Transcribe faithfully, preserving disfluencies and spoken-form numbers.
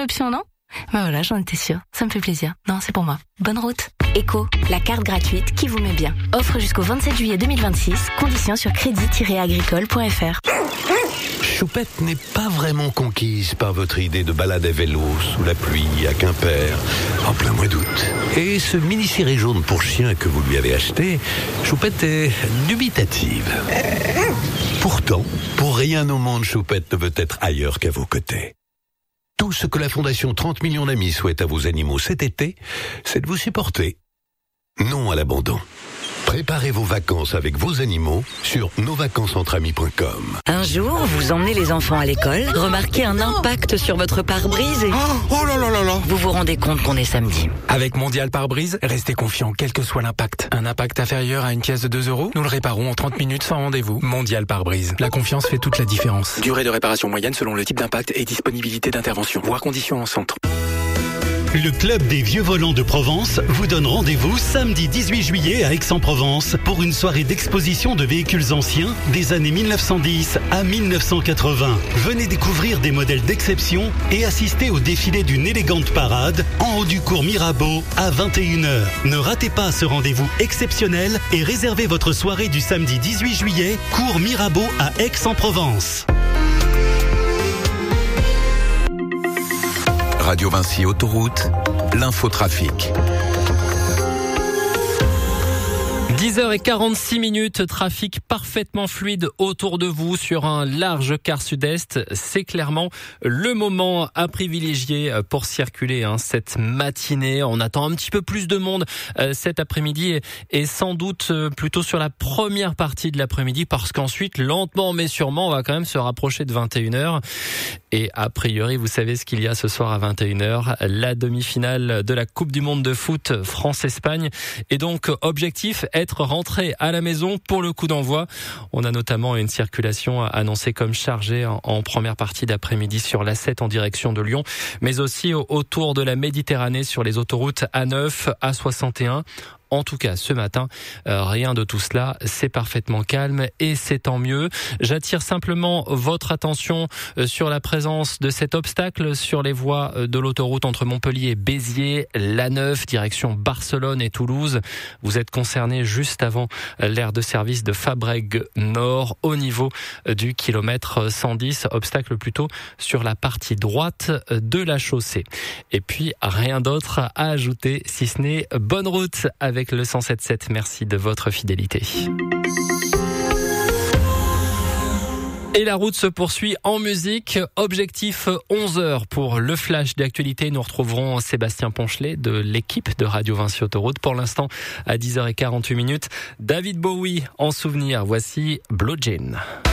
option, non ? Ben voilà, j'en étais sûre. Ça me fait plaisir. Non, c'est pour moi. Bonne route. Eco, la carte gratuite qui vous met bien. Offre jusqu'au vingt-sept juillet deux mille vingt-six. Conditions sur crédit tiret agricole point f r. Choupette n'est pas vraiment conquise par votre idée de balade à vélo sous la pluie à Quimper, en plein mois d'août. Et ce mini-ciré jaune pour chien que vous lui avez acheté, Choupette est dubitative. Pourtant, pour rien au monde, Choupette ne veut être ailleurs qu'à vos côtés. Tout ce que la Fondation trente millions d'amis souhaite à vos animaux cet été, c'est de vous supporter. Non à l'abandon. Préparez vos vacances avec vos animaux sur nos vacances entre amis point com. Un jour, vous emmenez les enfants à l'école, remarquez un impact sur votre pare-brise et... Oh, oh là là là là. Vous vous rendez compte qu'on est samedi. Avec Mondial Pare-Brise, restez confiant quel que soit l'impact. Un impact inférieur à une pièce de deux euros, nous le réparons en trente minutes sans rendez-vous. Mondial Pare-Brise. La confiance fait toute la différence. Durée de réparation moyenne selon le type d'impact et disponibilité d'intervention. Voir conditions en centre. Le Club des Vieux Volants de Provence vous donne rendez-vous samedi dix-huit juillet à Aix-en-Provence pour une soirée d'exposition de véhicules anciens des années mille neuf cent dix à mille neuf cent quatre-vingts. Venez découvrir des modèles d'exception et assister au défilé d'une élégante parade en haut du cours Mirabeau à vingt et une heures. Ne ratez pas ce rendez-vous exceptionnel et réservez votre soirée du samedi dix-huit juillet, cours Mirabeau à Aix-en-Provence. Radio Vinci Autoroute, l'infotrafic. dix heures quarante-six minutes, trafic parfaitement fluide autour de vous sur un large quart sud-est. C'est clairement le moment à privilégier pour circuler hein, cette matinée. On attend un petit peu plus de monde euh, cet après-midi et, et sans doute euh, plutôt sur la première partie de l'après-midi parce qu'ensuite, lentement mais sûrement, on va quand même se rapprocher de vingt et une heures. Et a priori, vous savez ce qu'il y a ce soir à vingt et une heures, la demi-finale de la Coupe du Monde de foot France-Espagne. Et donc, objectif, être rentré à la maison pour le coup d'envoi. On a notamment une circulation annoncée comme chargée en première partie d'après-midi sur l'A sept en direction de Lyon, mais aussi autour de la Méditerranée sur les autoroutes A neuf, A soixante et un. En tout cas, ce matin, euh, rien de tout cela, c'est parfaitement calme et c'est tant mieux. J'attire simplement votre attention euh, sur la présence de cet obstacle sur les voies de l'autoroute entre Montpellier et Béziers, l'A neuf, direction Barcelone et Toulouse. Vous êtes concerné juste avant l'aire de service de Fabrègues Nord, au niveau du kilomètre cent dix, obstacle plutôt sur la partie droite de la chaussée. Et puis, rien d'autre à ajouter, si ce n'est bonne route avec le cent sept sept. Merci de votre fidélité. Et la route se poursuit en musique. Objectif onze heures pour le flash d'actualité. Nous retrouverons Sébastien Ponchelet de l'équipe de Radio Vinci Autoroute. Pour l'instant, à dix heures quarante-huit minutes, David Bowie en souvenir. Voici Blue Jean.